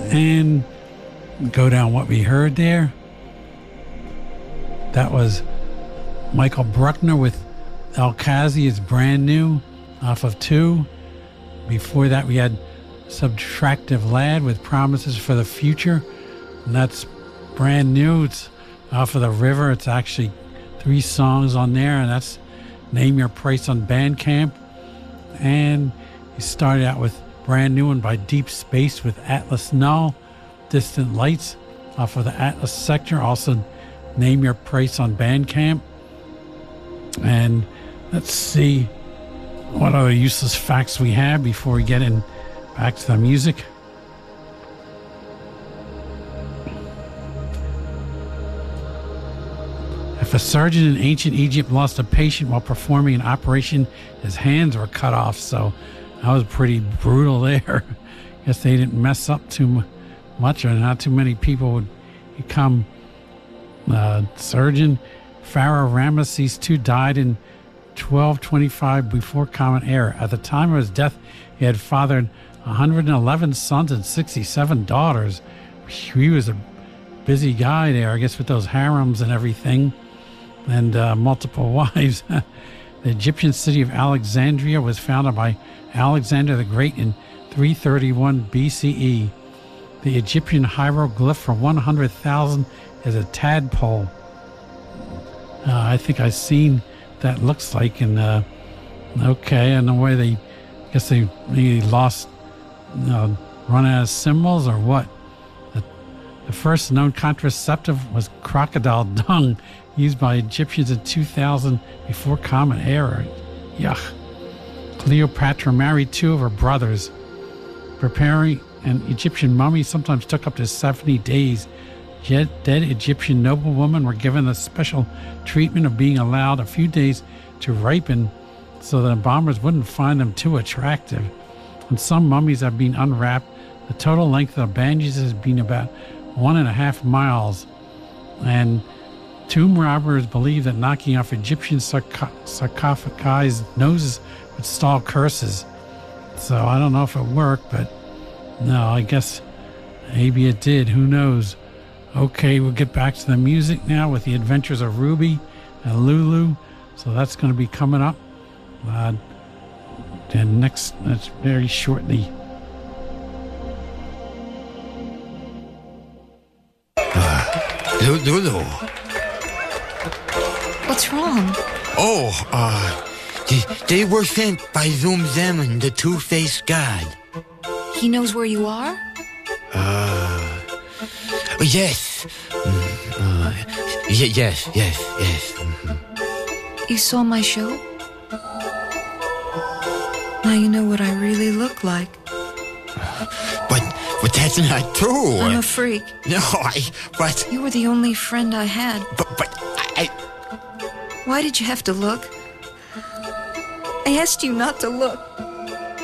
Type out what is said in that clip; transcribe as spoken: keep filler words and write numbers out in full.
And go down what we heard there. That was Michael Bruckner with El Kazi is Brand New off of two. Before that, we had Subtractive Lad with Promises for the Future. And that's brand new. It's off of The River. It's actually three songs on there, and that's Name Your Price on Bandcamp. And he started out with Brand New One by Deep Space with Atlas Null, Distant Lights off of the Atlas Sector. Also, Name Your Price on Bandcamp. And let's see what other useless facts we have before we get in back to the music. If a surgeon in ancient Egypt lost a patient while performing an operation, his hands were cut off. So that was pretty brutal there. Guess they didn't mess up too much, or not too many people would become uh, surgeon. Pharaoh Ramesses the Second died in twelve twenty-five before Common Era. At the time of his death, he had fathered one hundred eleven sons and sixty-seven daughters. He was a busy guy there, I guess, with those harems and everything, and uh, multiple wives. The Egyptian city of Alexandria was founded by Alexander the Great in three thirty-one B C E. The Egyptian hieroglyph for one hundred thousand is a tadpole. Uh, I think I've seen that looks like, and uh, okay, and the way they, I guess they maybe lost, uh, run out of symbols or what. The, the first known contraceptive was crocodile dung, used by Egyptians in two thousand before Common Era. Yuck. Cleopatra married two of her brothers. Preparing an Egyptian mummy sometimes took up to seventy days. Yet dead Egyptian noblewomen were given the special treatment of being allowed a few days to ripen so that embalmers wouldn't find them too attractive. When some mummies have been unwrapped, the total length of the bandages has been about one and a half miles. And tomb robbers believe that knocking off Egyptian sarco- sarcophagi noses would stall curses. So I don't know if it worked, but no, I guess maybe it did. Who knows? Okay, we'll get back to the music now with the adventures of Ruby and Lulu. So that's going to be coming up. Uh, and next, that's very shortly. Uh, Lulu. What's wrong? Oh, uh, they, they were sent by Zoom Zeman, the two-faced god. He knows where you are? Uh... Yes. Mm, uh, y- yes, yes, yes. Mm-hmm. You saw my show? Now you know what I really look like. But, but that's not true. I'm a freak. No, I, but... You were the only friend I had. But, but, I... Why did you have to look? I asked you not to look.